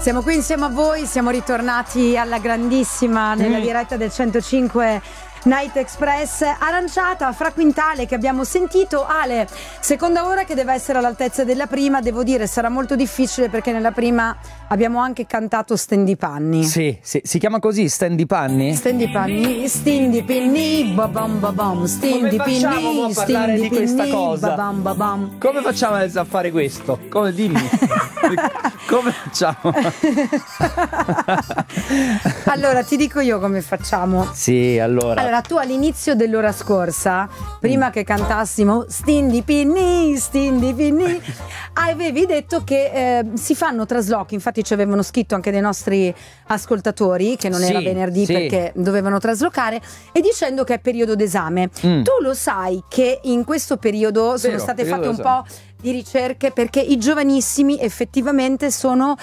Siamo qui insieme a voi, siamo ritornati alla grandissima nella diretta del 105 Night Express, aranciata fra quintale che abbiamo sentito. Ale, seconda ora che deve essere all'altezza della prima, devo dire sarà molto difficile perché nella prima abbiamo anche cantato Stendipanni. Sì, si chiama così, Stendipanni? Stendipanni, Stindipinni, babam babam, Stindipinni, come facciamo a parlare di questa cosa? Babam babam. Come facciamo a fare questo? Come dimmi? Come facciamo? Allora, ti dico io come facciamo. Sì, allora tu all'inizio dell'ora scorsa, prima che cantassimo Stindipinni, Stindipinni, avevi detto che si fanno traslochi. Infatti ci avevano scritto anche dei nostri ascoltatori che non era venerdì perché dovevano traslocare, e dicendo che è periodo d'esame. Tu lo sai che in questo periodo sono state fatte un po' di ricerche, perché i giovanissimi effettivamente sono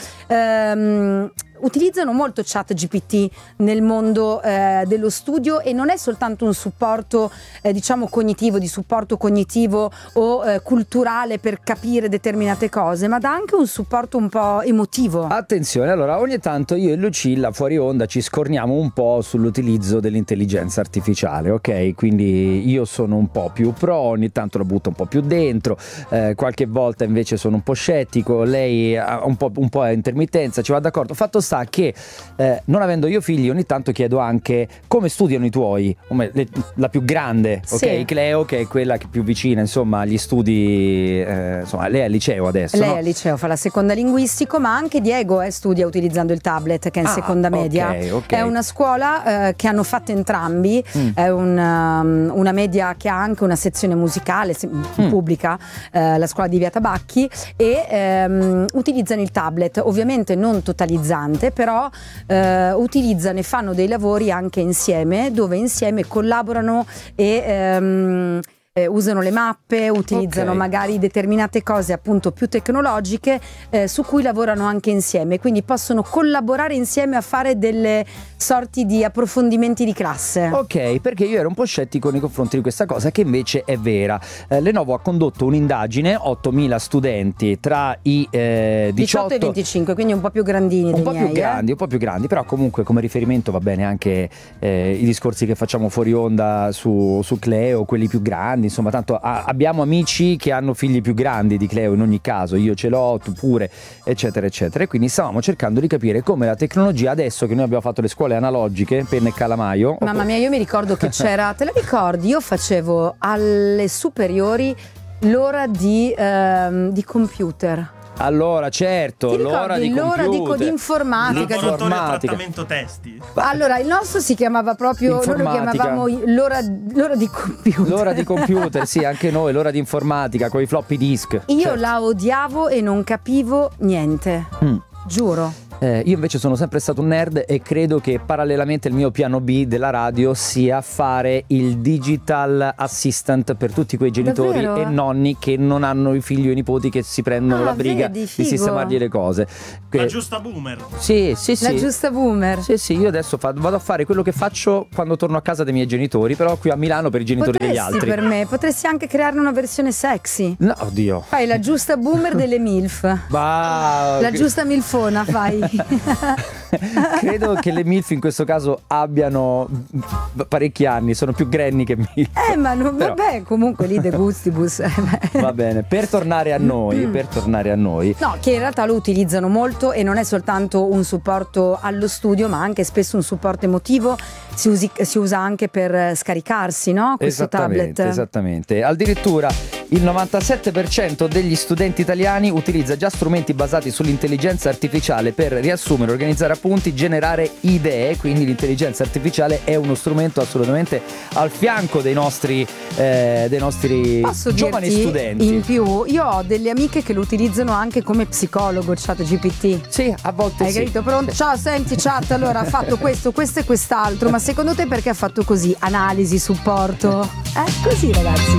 utilizzano molto ChatGPT nel mondo dello studio, e non è soltanto un supporto diciamo cognitivo, di supporto cognitivo o culturale per capire determinate cose, ma dà anche un supporto un po' emotivo. Attenzione, allora ogni tanto io e Lucilla fuori onda ci scorniamo un po' sull'utilizzo dell'intelligenza artificiale, ok? Quindi io sono un po' più pro, ogni tanto la butto un po' più dentro, qualche volta invece sono un po' scettico, lei ha un po' a intermittenza, ci va d'accordo. Fatto sta che non avendo io figli ogni tanto chiedo anche come studiano i tuoi, la più grande, ok? Sì. Cleo, che è quella che è più vicina insomma agli studi, insomma lei è al liceo adesso, lei no? è al liceo, fa la seconda linguistico, ma anche Diego studia utilizzando il tablet, che è in seconda media. Okay. È una scuola che hanno fatto entrambi, è una media che ha anche una sezione musicale pubblica, la scuola di Via Tabacchi, e utilizzano il tablet, ovviamente non totalizzante, però utilizzano e fanno dei lavori anche insieme, dove insieme collaborano e usano le mappe, utilizzano magari determinate cose appunto più tecnologiche su cui lavorano anche insieme, quindi possono collaborare insieme a fare delle sorti di approfondimenti di classe. Ok, perché io ero un po' scettico nei confronti di questa cosa, che invece è vera. Lenovo ha condotto un'indagine, 8.000 studenti tra i 18 e 25, quindi un po' più grandini dei miei. Un po' più grandi, però comunque come riferimento va bene anche i discorsi che facciamo fuori onda su Cleo, quelli più grandi. Insomma, tanto abbiamo amici che hanno figli più grandi di Cleo, in ogni caso, io ce l'ho, tu pure, eccetera eccetera, e quindi stavamo cercando di capire come la tecnologia, adesso che noi abbiamo fatto le scuole analogiche, penna e calamaio. Mamma mia, io mi ricordo che c'era, te la ricordi? Io facevo alle superiori l'ora di computer. Allora, certo, l'ora di informatica. Laboratorio a trattamento testi. Allora, il nostro si chiamava proprio, noi lo chiamavamo l'ora di computer. L'ora di computer, sì, anche noi, l'ora di informatica con i floppy disk. Io la odiavo e non capivo niente, giuro. Io invece sono sempre stato un nerd e credo che parallelamente il mio piano B della radio sia fare il digital assistant per tutti quei genitori e nonni che non hanno i figli o i nipoti che si prendono la briga di sistemargli le cose. La giusta boomer. Sì. La giusta boomer. Sì, io adesso vado a fare quello che faccio quando torno a casa dei miei genitori, però qui a Milano per i genitori degli altri. Per me, potresti anche crearne una versione sexy. No, oddio. Fai la giusta boomer delle MILF. La giusta milfona fai. Credo che le MILF in questo caso abbiano parecchi anni, sono più granny che MILF. Ma non, vabbè, comunque lì de gustibus. Va bene, per tornare a noi. No, che in realtà lo utilizzano molto e non è soltanto un supporto allo studio, ma anche spesso un supporto emotivo. Si usa anche per scaricarsi, no? Questo tablet. Esattamente. Addirittura il 97% degli studenti italiani utilizza già strumenti basati sull'intelligenza artificiale per riassumere, organizzare appunti, generare idee, quindi l'intelligenza artificiale è uno strumento assolutamente al fianco dei nostri giovani studenti. In più, io ho delle amiche che lo utilizzano anche come psicologo, ChatGPT. Sì, a volte Hai capito? Pronto? Ciao, senti chat, allora ha fatto questo e quest'altro, ma secondo te perché ha fatto così? Analisi, supporto. Così ragazzi.